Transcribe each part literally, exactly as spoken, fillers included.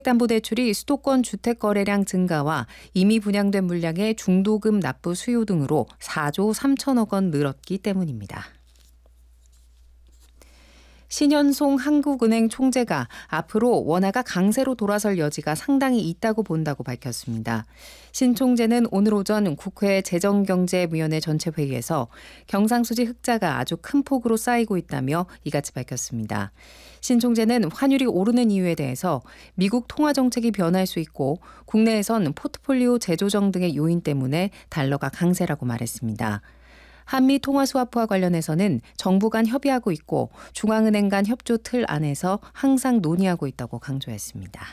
담보대출이 수도권 주택 거래량 증가와 이미 분양된 물량의 중도금 납부 수요 등으로 사조 삼천억 원 늘었기 때문입니다. 신현송 한국은행 총재가 앞으로 원화가 강세로 돌아설 여지가 상당히 있다고 본다고 밝혔습니다. 신 총재는 오늘 오전 국회 재정경제위원회 전체 회의에서 경상수지 흑자가 아주 큰 폭으로 쌓이고 있다며 이같이 밝혔습니다. 신 총재는 환율이 오르는 이유에 대해서 미국 통화정책이 변할 수 있고 국내에선 포트폴리오 재조정 등의 요인 때문에 달러가 강세라고 말했습니다. 한미 통화스와프와 관련해서는 정부 간 협의하고 있고 중앙은행 간 협조 틀 안에서 항상 논의하고 있다고 강조했습니다.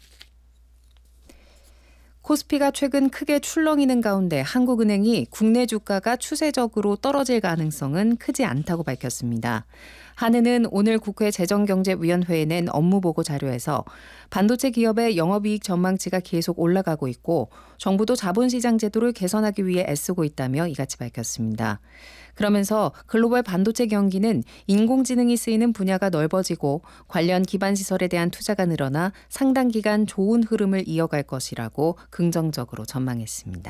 코스피가 최근 크게 출렁이는 가운데 한국은행이 국내 주가가 추세적으로 떨어질 가능성은 크지 않다고 밝혔습니다. 한은은 오늘 국회 재정경제위원회에 낸 업무보고 자료에서 반도체 기업의 영업이익 전망치가 계속 올라가고 있고 정부도 자본시장 제도를 개선하기 위해 애쓰고 있다며 이같이 밝혔습니다. 그러면서 글로벌 반도체 경기는 인공지능이 쓰이는 분야가 넓어지고 관련 기반시설에 대한 투자가 늘어나 상당 기간 좋은 흐름을 이어갈 것이라고 긍정적으로 전망했습니다.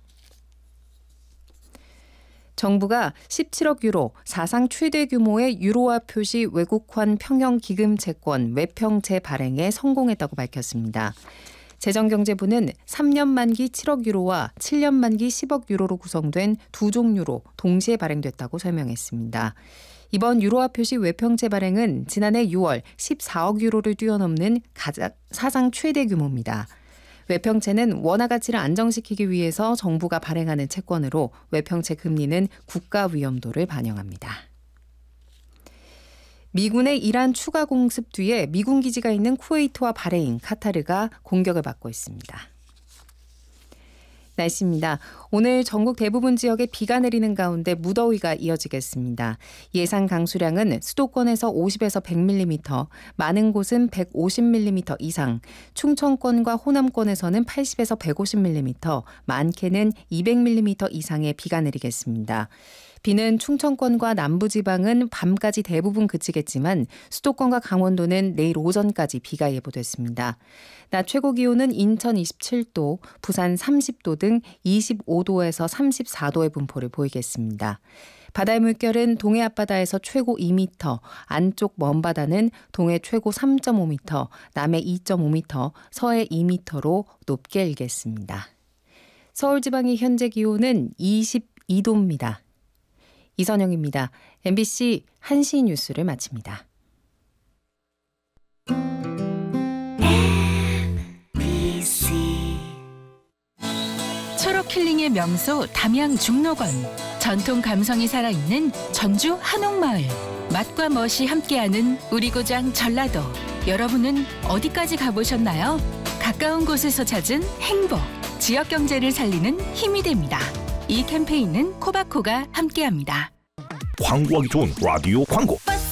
정부가 십칠억 유로, 사상 최대 규모의 유로화 표시 외국환 평형 기금 채권 외평채 발행에 성공했다고 밝혔습니다. 재정경제부는 삼 년 만기 칠억 유로와 칠 년 만기 십억 유로로 구성된 두 종류로 동시에 발행됐다고 설명했습니다. 이번 유로화 표시 외평채 발행은 지난해 유월 십사억 유로를 뛰어넘는 가장 사상 최대 규모입니다. 외평채는 원화 가치를 안정시키기 위해서 정부가 발행하는 채권으로 외평채 금리는 국가 위험도를 반영합니다. 미군의 이란 추가 공습 뒤에 미군 기지가 있는 쿠웨이트와 바레인, 카타르가 공격을 받고 있습니다. 날씨입니다. 오늘 전국 대부분 지역에 비가 내리는 가운데 무더위가 이어지겠습니다. 예상 강수량은 수도권에서 오십에서 백 밀리미터, 많은 곳은 백오십 밀리미터 이상, 충청권과 호남권에서는 팔십에서 백오십 밀리미터, 많게는 이백 밀리미터 이상의 비가 내리겠습니다. 비는 충청권과 남부지방은 밤까지 대부분 그치겠지만 수도권과 강원도는 내일 오전까지 비가 예보됐습니다. 낮 최고 기온은 인천 이십칠 도, 부산 삼십 도 등 이십오 도에서 삼십사 도의 분포를 보이겠습니다. 바다의 물결은 동해 앞바다에서 최고 이 미터, 안쪽 먼바다는 동해 최고 삼 점 오 미터, 남해 이 점 오 미터, 서해 이 미터로 높게 일겠습니다. 서울지방의 현재 기온은 이십이 도입니다. 이선영입니다. 엠비씨 한 시 뉴스를 마칩니다. 초록 힐링의 명소 담양 중록원. 전통 감성이 살아있는 전주 한옥마을. 맛과 멋이 함께하는 우리 고장 전라도. 여러분은 어디까지 가보셨나요? 가까운 곳에서 찾은 행복. 지역 경제를 살리는 힘이 됩니다. 이 캠페인은 코바코가 함께합니다. 광고하기 좋은 라디오 광고.